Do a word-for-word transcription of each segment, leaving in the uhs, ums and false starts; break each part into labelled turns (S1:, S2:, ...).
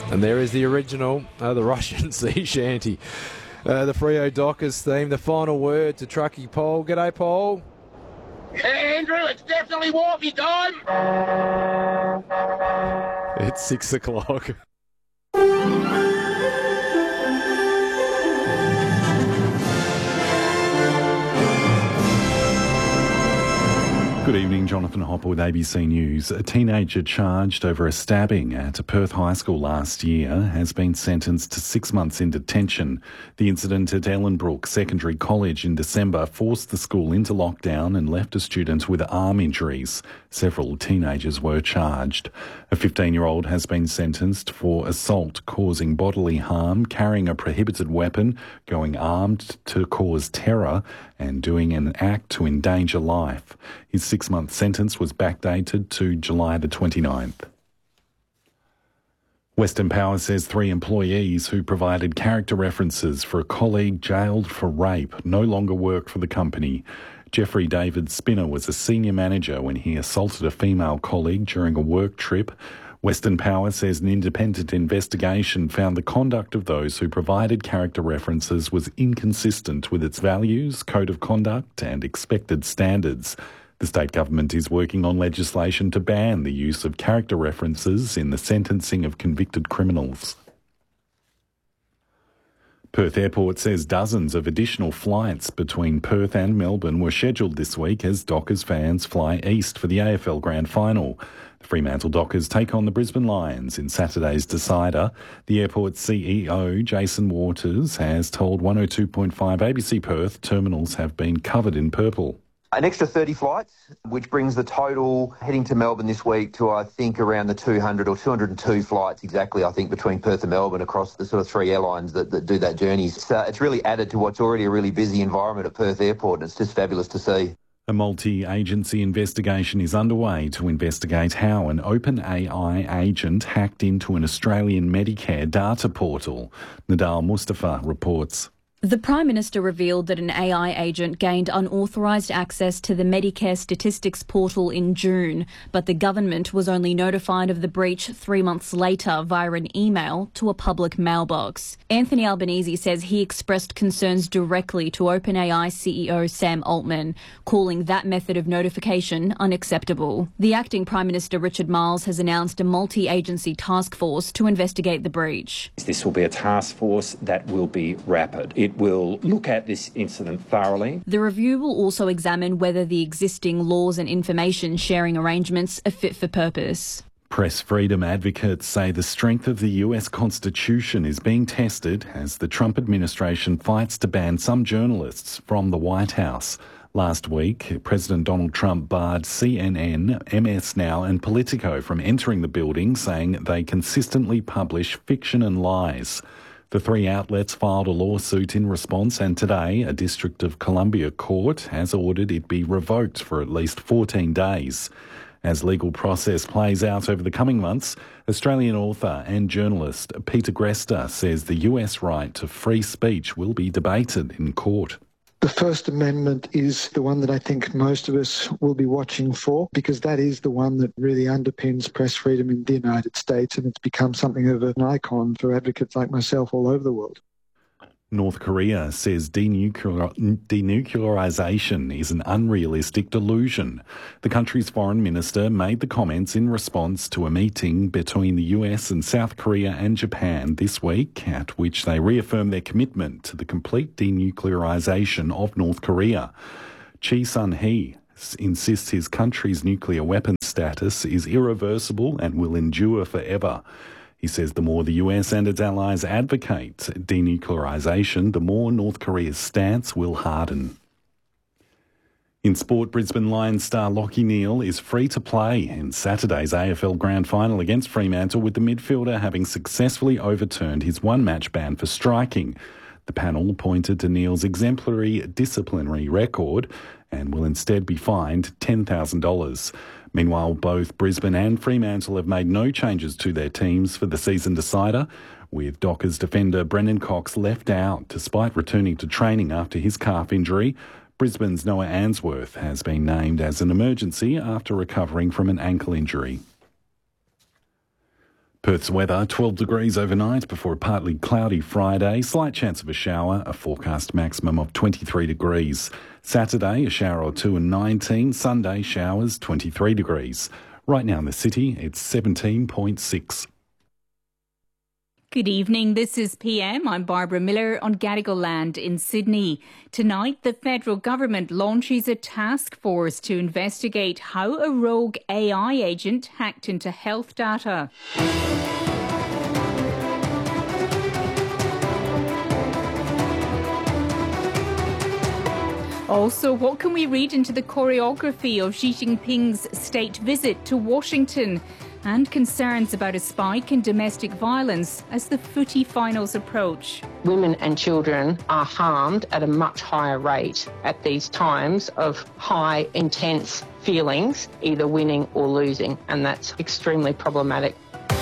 S1: And there is the original, uh, the Russian sea shanty. Uh, the Freo Dockers theme, the final word to Truckee Paul. G'day, Paul.
S2: Hey, Andrew, it's definitely walkie time.
S1: It's six o'clock.
S3: Good evening, Jonathan Hopper with A B C News. A teenager charged over a stabbing at a Perth high school last year has been sentenced to six months in detention. The incident at Ellenbrook Secondary College in December forced the school into lockdown and left a student with arm injuries. Several teenagers were charged. A fifteen-year-old has been sentenced for assault causing bodily harm, carrying a prohibited weapon, going armed to cause terror, and doing an act to endanger life. His six-month sentence was backdated to July the twenty-ninth. Western Power says three employees who provided character references for a colleague jailed for rape no longer work for the company. Jeffrey David Spinner was a senior manager when he assaulted a female colleague during a work trip. Western Power says an independent investigation found the conduct of those who provided character references was inconsistent with its values, code of conduct and expected standards. The state government is working on legislation to ban the use of character references in the sentencing of convicted criminals. Perth Airport says dozens of additional flights between Perth and Melbourne were scheduled this week as Dockers fans fly east for the A F L Grand Final. The Fremantle Dockers take on the Brisbane Lions in Saturday's decider. The airport's C E O, Jason Waters, has told one oh two point five A B C Perth terminals have been covered in purple.
S4: An extra thirty flights, which brings the total heading to Melbourne this week to, I think, around the two hundred or two hundred two flights exactly, I think, between Perth and Melbourne across the sort of three airlines that, that do that journey. So it's really added to what's already a really busy environment at Perth Airport, and it's just fabulous to see.
S3: A multi-agency investigation is underway to investigate how an OpenAI agent hacked into an Australian Medicare data portal. Nadal Mustafa reports.
S5: The Prime Minister revealed that an A I agent gained unauthorised access to the Medicare statistics portal in June, but the government was only notified of the breach three months later via an email to a public mailbox. Anthony Albanese says he expressed concerns directly to OpenAI C E O Sam Altman, calling that method of notification unacceptable. The acting Prime Minister Richard Marles has announced a multi-agency task force to investigate the breach.
S6: This will be a task force that will be rapid. It will look at this incident thoroughly.
S5: The review will also examine whether the existing laws and information sharing arrangements are fit for purpose.
S3: Press freedom advocates say the strength of the U S Constitution is being tested as the Trump administration fights to ban some journalists from the White House. Last week, President Donald Trump barred C N N, M S Now and Politico from entering the building, saying they consistently publish fiction and lies. The three outlets filed a lawsuit in response, and today a District of Columbia court has ordered it be revoked for at least fourteen days. As legal process plays out over the coming months, Australian author and journalist Peter Grester says the U S right to free speech will be debated in court.
S7: The First Amendment is the one that I think most of us will be watching for, because that is the one that really underpins press freedom in the United States, and it's become something of an icon for advocates like myself all over the world.
S3: North Korea says denuclear- denuclearisation is an unrealistic delusion. The country's foreign minister made the comments in response to a meeting between the U S and South Korea and Japan this week, at which they reaffirmed their commitment to the complete denuclearisation of North Korea. Choi Sun-hee insists his country's nuclear weapons status is irreversible and will endure forever. He says the more the U S and its allies advocate denuclearisation, the more North Korea's stance will harden. In sport, Brisbane Lions star Lachie Neale is free to play in Saturday's A F L Grand Final against Fremantle, with the midfielder having successfully overturned his one-match ban for striking. The panel pointed to Neale's exemplary disciplinary record and will instead be fined ten thousand dollars. Meanwhile, both Brisbane and Fremantle have made no changes to their teams for the season decider, with Dockers defender Brendan Cox left out despite returning to training after his calf injury. Brisbane's Noah Answorth has been named as an emergency after recovering from an ankle injury. Perth's weather, twelve degrees overnight before a partly cloudy Friday. Slight chance of a shower, a forecast maximum of twenty-three degrees. Saturday, a shower or two and nineteen. Sunday, showers, twenty-three degrees. Right now in the city, it's seventeen point six.
S8: Good evening, this is P M. I'm Barbara Miller on Gadigal land in Sydney. Tonight, the federal government launches a task force to investigate how a rogue A I agent hacked into health data. Also, what can we read into the choreography of Xi Jinping's state visit to Washington? And concerns about a spike in domestic violence as the footy finals approach.
S9: Women and children are harmed at a much higher rate at these times of high, intense feelings, either winning or losing, and that's extremely problematic.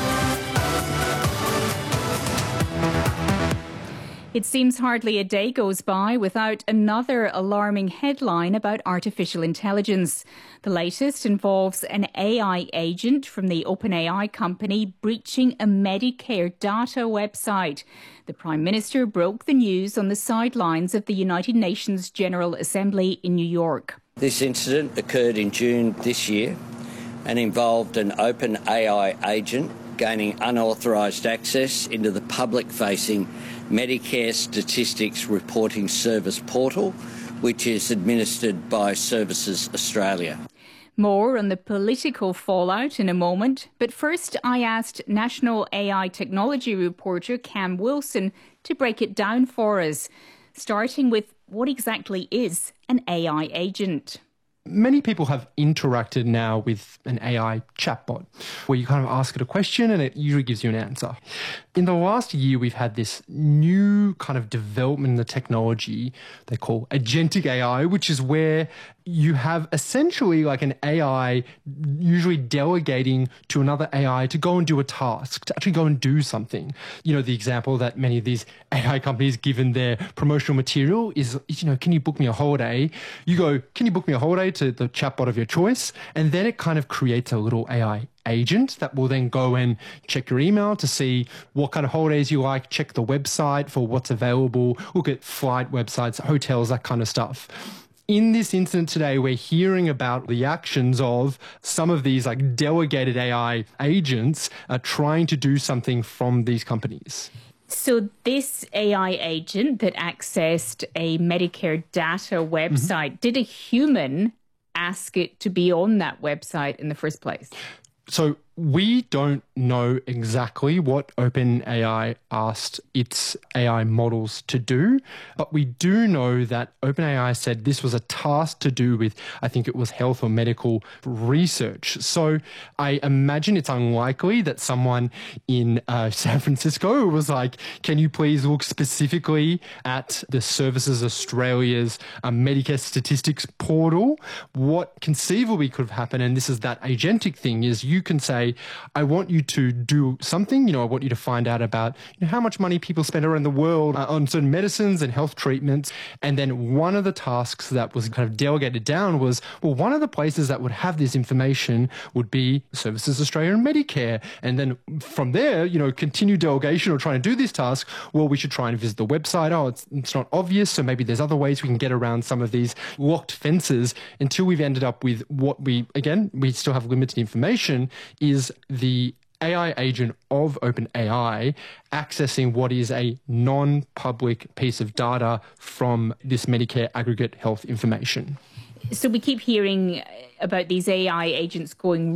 S8: It seems hardly a day goes by without another alarming headline about artificial intelligence. The latest involves an A I agent from the OpenAI company breaching a Medicare data website. The Prime Minister broke the news on the sidelines of the United Nations General Assembly in New York.
S10: This incident occurred in June this year and involved an OpenAI agent gaining unauthorised access into the public-facing Medicare Statistics Reporting Service portal, which is administered by Services Australia.
S8: More on the political fallout in a moment, but first I asked National A I Technology reporter Cam Wilson to break it down for us, starting with what exactly is an A I agent.
S11: Many people have interacted now with an A I chatbot where you kind of ask it a question and it usually gives you an answer. In the last year, we've had this new kind of development in the technology they call agentic A I, which is where you have essentially like an A I usually delegating to another A I to go and do a task, to actually go and do something. You know, the example that many of these A I companies give in their promotional material is, is, you know, can you book me a holiday? You go, can you book me a holiday to the chatbot of your choice? And then it kind of creates a little A I agent that will then go and check your email to see what kind of holidays you like, check the website for what's available, look at flight websites, hotels, that kind of stuff. In this incident today, we're hearing about the actions of some of these like delegated A I agents uh, trying to do something from these companies.
S8: So this A I agent that accessed a Medicare data website, mm-hmm. did a human ask it to be on that website in the first place?
S11: So we don't know exactly what OpenAI asked its A I models to do, but we do know that OpenAI said this was a task to do with, I think it was health or medical research. So I imagine it's unlikely that someone in uh, San Francisco was like, can you please look specifically at the Services Australia's uh, Medicare statistics portal? What conceivably could have happened, and this is that agentic thing, is you can say, I want you to do something, you know, I want you to find out about you know, how much money people spend around the world uh, on certain medicines and health treatments. And then one of the tasks that was kind of delegated down was, well, one of the places that would have this information would be Services Australia and Medicare. And then from there, you know, continue delegation or trying to do this task, well, we should try and visit the website. Oh, it's, it's not obvious, so maybe there's other ways we can get around some of these locked fences until we've ended up with what we, again, we still have limited information, is the A I agent of OpenAI accessing what is a non-public piece of data from this Medicare aggregate health information.
S8: So we keep hearing about these A I agents going